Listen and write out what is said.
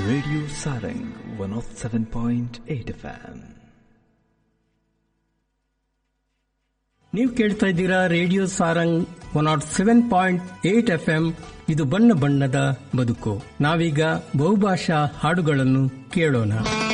Radio Sarang 107.8 FM. ನೀವು ಕೇಳ್ತಾ ಇದ್ದೀರಾ ರೇಡಿಯೋ ಸಾರಂಗ್ 107.8 FM. ಇದು ಬಣ್ಣ ಬಣ್ಣದ ಬದುಕು. ನಾವೀಗ ಬಹುಭಾಷಾ ಹಾಡುಗಳನ್ನು ಕೇಳೋಣ.